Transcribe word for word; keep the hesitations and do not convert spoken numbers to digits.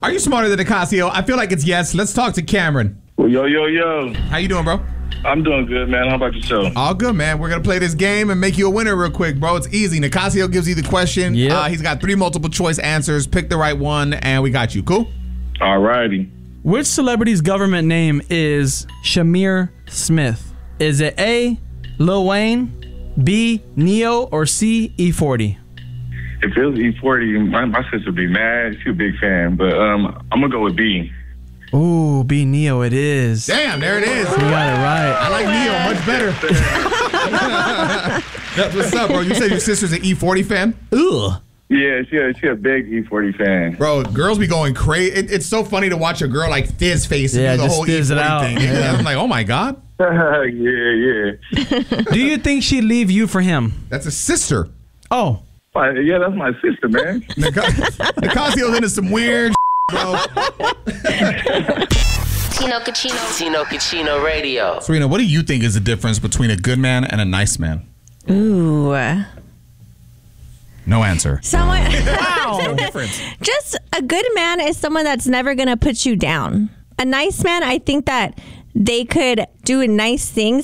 Are you smarter than Nicasio? I feel like it's yes. Let's talk to Cameron. Well, yo, yo, yo. How you doing, bro? I'm doing good, man. How about yourself? All good, man. We're going to play this game and make you a winner real quick, bro. It's easy. Nicasio gives you the question. Yep. Uh, he's got three multiple choice answers. Pick the right one, and we got you. Cool? All righty. Which celebrity's government name is Shamir Smith? Is it A, Lil Wayne, B, Neo, or C, E forty? If it was E forty, my, my sister would be mad. She's a big fan, but um, I'm going to go with B. Ooh, B, Neo it is. Damn, there it is. You got it right. I like Neo much better. That's what's up, bro. You said your sister's an E forty fan? Ugh. Yeah, she a, she a big E forty fan. Bro, girls be going crazy. It, it's so funny to watch a girl like fizz face and Yeah, do the just whole fizz E it forty out. thing. Yeah. I'm like, oh my God. yeah, yeah. Do you think she'd leave you for him? That's a sister. Oh. Uh, yeah, that's my sister, man. Nicasio's into some weird bro. Tino Cucino. Tino Cucino Radio. Serena, what do you think is the difference between a good man and a nice man? Ooh. No answer. Someone. No difference. Just a good man is someone that's never going to put you down. A nice man, I think that they could do nice things